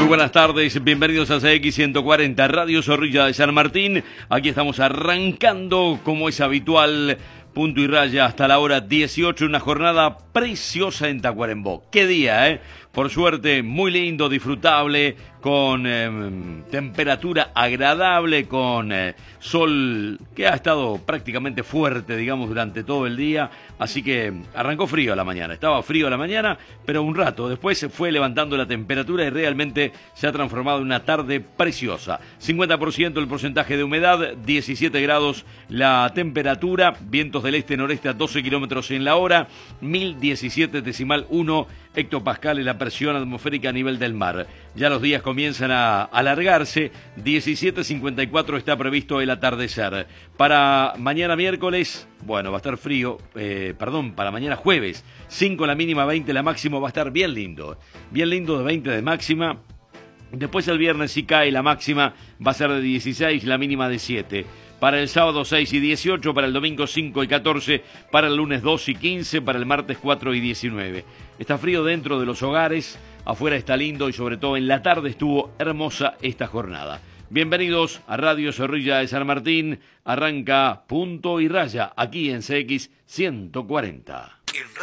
Muy buenas tardes, bienvenidos a CX 140, Radio Zorrilla de San Martín. Aquí estamos arrancando, como es habitual, punto y raya hasta la hora 18, una jornada preciosa en Tacuarembó. ¡Qué día, eh! Por suerte, muy lindo, disfrutable, con temperatura agradable, con sol que ha estado prácticamente fuerte, digamos, durante todo el día. Así que arrancó frío a la mañana, estaba frío a la mañana, pero un rato después se fue levantando la temperatura y realmente se ha transformado en una tarde preciosa. 50% el porcentaje de humedad, 17 grados la temperatura, vientos del este-noreste a 12 kilómetros en la hora, 1017,1 hectopascales la presión atmosférica a nivel del mar. Ya los días comienzan a alargarse, 17:54 está previsto el atardecer. Para mañana miércoles, bueno, va a estar frío, para mañana jueves, 5 la mínima, 20 la máxima, va a estar bien lindo de 20 de máxima. Después el viernes sí cae la máxima, va a ser de 16, la mínima de 7. Para el sábado 6 y 18, para el domingo 5 y 14, para el lunes 2 y 15, para el martes 4 y 19. Está frío dentro de los hogares, afuera está lindo y sobre todo en la tarde estuvo hermosa esta jornada. Bienvenidos a Radio Zorrilla de San Martín, arranca punto y raya aquí en CX 140.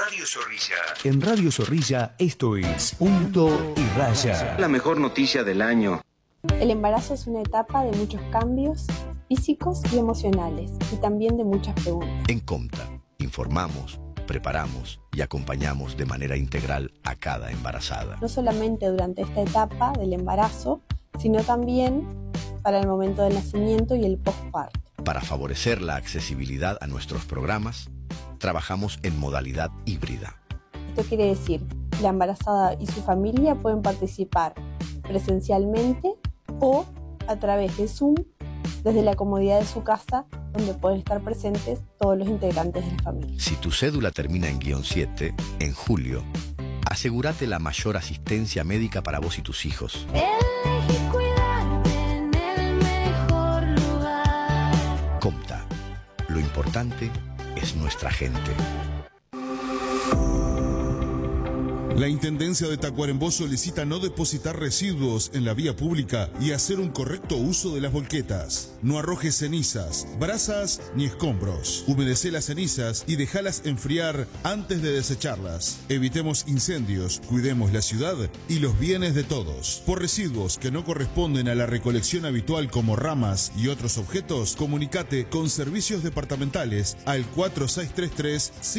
En Radio Zorrilla esto es punto y raya. La mejor noticia del año. El embarazo es una etapa de muchos cambios físicos y emocionales y también de muchas preguntas. En Comta informamos, preparamos y acompañamos de manera integral a cada embarazada. No solamente durante esta etapa del embarazo, sino también para el momento del nacimiento y el postparto. Para favorecer la accesibilidad a nuestros programas, trabajamos en modalidad híbrida. Esto quiere decir que la embarazada y su familia pueden participar presencialmente o a través de Zoom desde la comodidad de su casa, donde pueden estar presentes todos los integrantes de la familia. Si tu cédula termina en -7, en julio, asegúrate la mayor asistencia médica para vos y tus hijos. Elegí cuidarte en el mejor lugar. Comta, lo importante es nuestra gente. La Intendencia de Tacuarembó solicita no depositar residuos en la vía pública y hacer un correcto uso de las volquetas. No arrojes cenizas, brasas ni escombros. Humedecé las cenizas y déjalas enfriar antes de desecharlas. Evitemos incendios, cuidemos la ciudad y los bienes de todos. Por residuos que no corresponden a la recolección habitual como ramas y otros objetos, comunicate con servicios departamentales al 4633